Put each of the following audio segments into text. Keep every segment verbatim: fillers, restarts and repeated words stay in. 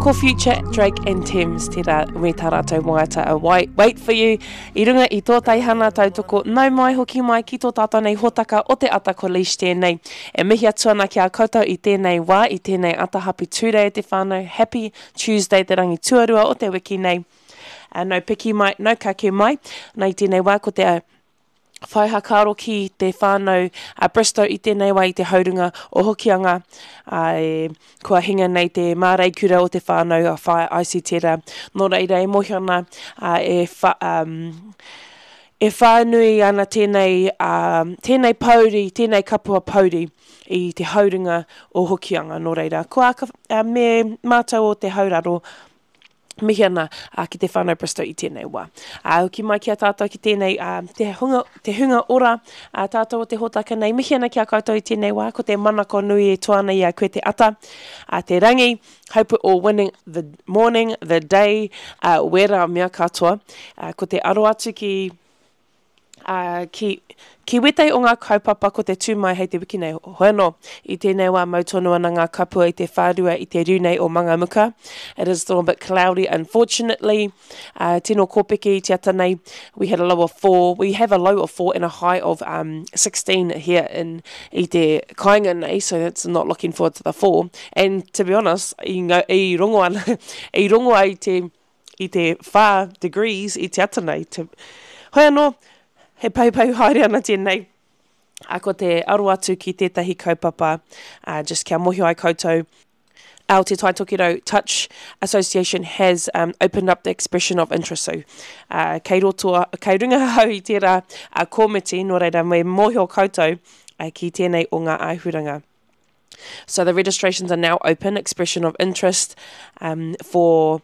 Ko Future, Drake and Thames, tērā me tā rātou moata a wait, wait for you. I runga i tō taihana tautoko, nau mai hoki mai ki tō tātou nei hotaka o te ata ko leash tēnei. E mihi atuana ki a koutou i tēnei wā, i tēnei ata happy tūrei te whānau, happy Tuesday te rangi tuarua o te wiki nei. Uh, no piki mai, no kake mai, nei tēnei wā ko te uh, whai hakaro ki te whānau a Bristow i tēnei wā i te haurunga o hokianga uh, e, kua hinga nei te mārei kura o te whānau a whai aisi tērā. Nō reira e mohiana uh, e, wha, um, e whānui ana tēnei, um, tēnei pauri, tēnei kapua pauri i te haurunga o hokianga. Nō reira, kua aka, uh, me mātou o te hauraro mihi ana uh, ki te whānau Bristow i tēnei wā. Uh, ki mai ki a tātou ki tēnei uh, te, hunga, te hunga ora uh, tātou o te hotaka nei. Mihi ana ki a koutou i tēnei wā, ko te manako nui e toana i a koe te ata. Uh, te rangi, hope it all winning the morning, the day, uh, wera mea katoa. Uh, ko te aro atu ki... Uh, ki, ki wete o ngā kaupapa ko te tūmai hei te wiki nei hoeno i tēnei wā mautonu ana ngā kapua i te whārua i te runei o Mangamuka. It is still a bit cloudy, unfortunately. Uh, tino kōpeke i te ata nei, we had a low of four. We have a low of four and a high of um, sixteen here in i te kāinga nei, so it's not looking forward to the four. And to be honest, i, ngā, i rongo ana, i rongo ai te, i te four degrees i te ata nei. Te, hoi anō, he paupau haere ana tēnei. A ko te aro atu ki tētahi kaupapa, uh, just kia mohi ai koutou. Ao te Taitokiro Touch Association has um, opened up the expression of interest. So, uh, kei rotoa, kei runga hau i tērā uh, komiti, nō reira me mohi o koutou uh, ki tēnei o ngā āhuranga. So the registrations are now open, expression of interest um, for...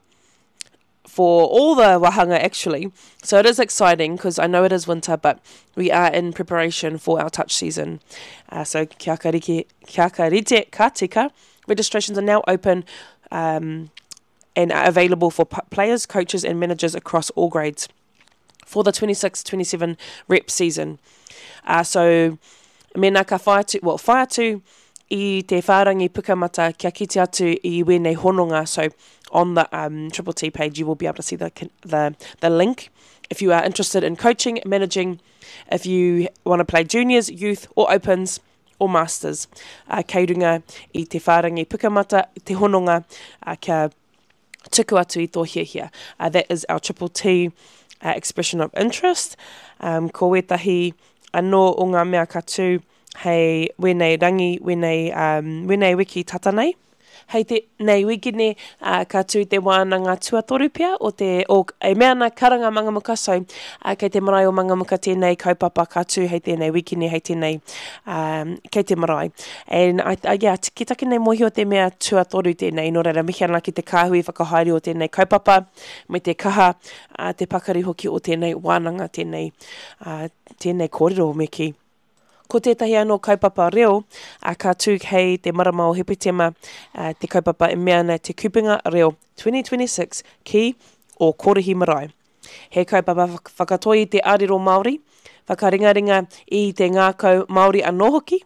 for all the wahanga actually. So it is exciting because I know it is winter, but we are in preparation for our touch season. Uh, so kia ka rite, kia ka rite ka tika. Registrations are now open um, and are available for p- players, coaches and managers across all grades for the twenty-six twenty-seven rep season. Uh, so mena ka whaiatu, well, whaiatu i te whārangi pukamata kia kite atu i wēnei hononga. So on the um, Triple T page, you will be able to see the, the the link. If you are interested in coaching, managing, if you want to play juniors, youth, or opens, or masters, uh, kei runga i te whārangi pukamata, te hononga, uh, kia tuku atu i tō hiahia. Uh, that is our Triple T uh, expression of interest. Um, ko wetahi anō o ngā mea katu, hei wēnei rangi, wēnei, um, wēnei wiki tata nei. Hei te, nei wiki ne, uh, ka tū te wānanga tuatoru pia, o te, o e meana karanga Mangamuka, so uh, kei te marae o Mangamuka tēnei kaupapa ka tū hei tēnei wiki ne, hei tēnei, um, kei te marae. And, I, uh, yeah, ki take nei mohi o te mea tuatoru tēnei, no reira mihi ana ki te kāhui whakahaere o tēnei kaupapa, me te kaha, uh, te pakari hoki o tēnei wānanga, tēnei, uh, tēnei kōrero me ki. Ko tētahi anō kaupapa reo, a ka tū hei te marama o Hepetema, uh, te kaupapa e mea nei te kupinga reo twenty twenty-six ki o Kōrihi Marae. He kaupapa whakatoi i te ariro Māori, whakaringaringa i te ngākau Māori anō hoki,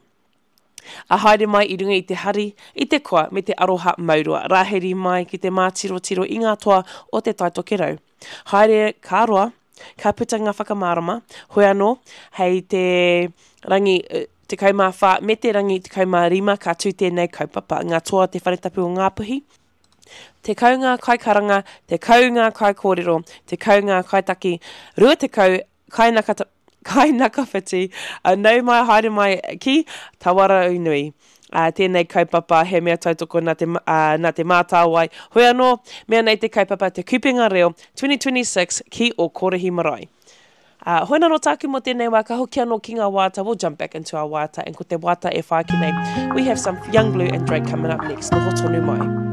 a haere mai i runga i te hari, i te koa me te aroha maurua, raheri mai ki te mātiro-tiro i ngā toa o te Taitokiro. Haere kā roa, ka puta ngā whakamārama, hoi anō, hei te rangi te kaumā wha, me te rangi te kaumā rima, ka tū tēnei kaupapa, ngā toa te wharetapu o Ngāpuhi. Te kaunga kai karanga, te kaunga kai kōrero, te kaunga kai taki, rua te kau, kai nakata, kai nakawhiti, uh, nau mai haere mai ki, tawara unui. Uh, tēnei kaupapa, he mea tautoko nā te, uh, nā te mātāwai. Hoi anō, mea nei te kaupapa te kupinga reo twenty twenty-six ki o Kōrihi Marae. Uh, hoi nā no tāku mo tēnei wā, ka hoki anō ki ngā wāta. We'll jump back into our wāta, and ko te wāta e whāki nei. We have some Young Blue and Drake coming up next. Noho tonu mai.